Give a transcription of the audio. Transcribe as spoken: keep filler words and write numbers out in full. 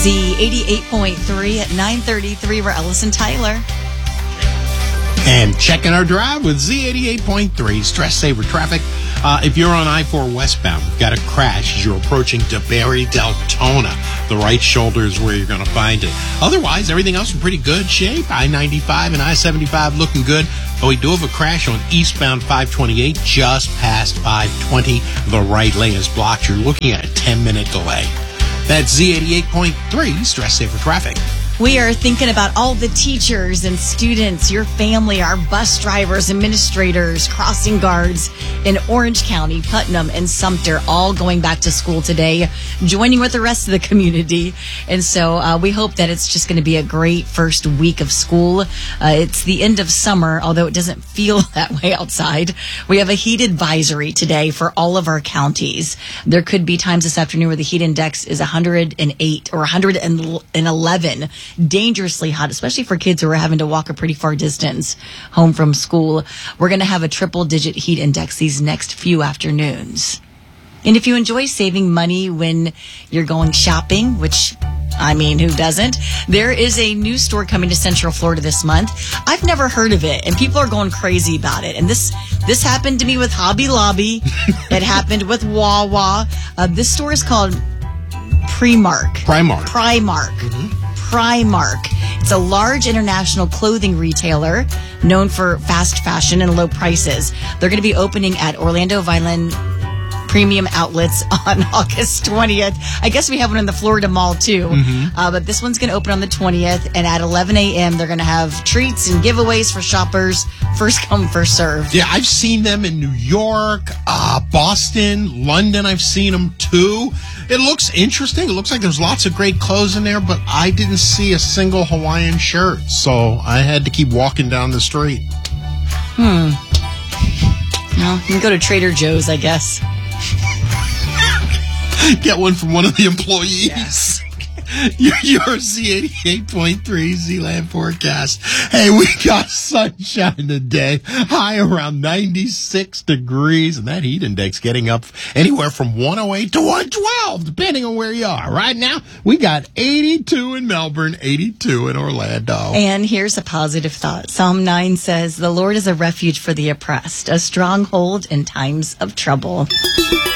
Z eighty-eight point three at nine thirty-three. We're Ellis and Tyler. And checking our drive with Z eighty-eight point three, stress saver traffic. Uh, if you're on I four westbound, you've got a crash as you're approaching DeBerry Deltona. The right shoulder is where you're going to find it. Otherwise, everything else in pretty good shape. I ninety-five and I seventy-five looking good. But we do have a crash on eastbound five twenty-eight just past five twenty. The right lane is blocked. You're looking at a ten-minute delay. That's Z eighty-eight point three, stress saver traffic. We are thinking about all the teachers and students, your family, our bus drivers, administrators, crossing guards in Orange County, Putnam, and Sumter, all going back to school today, joining with the rest of the community. And so uh, we hope that it's just going to be a great first week of school. Uh, it's the end of summer, although it doesn't feel that way outside. We have a heat advisory today for all of our counties. There could be times this afternoon where the heat index is one hundred eight or one hundred eleven. Dangerously hot, especially for kids who are having to walk a pretty far distance home from school. We're going to have a triple digit heat index these next few afternoons. And if you enjoy saving money when you're going shopping, which, I mean, who doesn't? There is a new store coming to Central Florida this month. I've never heard of it, and people are going crazy about it. And this this happened to me with Hobby Lobby. It happened with Wawa. Uh, this store is called Primark. Primark. Primark. Mm-hmm. Primark. It's a large international clothing retailer known for fast fashion and low prices. They're going to be opening at Orlando Vineland Premium Outlets on August twentieth. I guess we have one in the Florida Mall too. Mm-hmm. Uh, but this one's going to open on the twentieth, and at eleven a.m. they're going to have treats and giveaways for shoppers. First come, first serve. Yeah, I've seen them in New York, uh, Boston, London. I've seen them too. It looks interesting. It looks like there's lots of great clothes in there, but I didn't see a single Hawaiian shirt, so I had to keep walking down the street. Hmm. Well, you can go to Trader Joe's, I guess. Get one from one of the employees. Yes. Your, your Z eighty-eight point three Z-Land forecast. Hey, we got sunshine today. High around ninety-six degrees, and that heat index getting up anywhere from one oh eight to one twelve, depending on where you are. Right now, we got eighty-two in Melbourne, eighty-two in Orlando. And here's a positive thought. Psalm nine says, "The Lord is a refuge for the oppressed, a stronghold in times of trouble."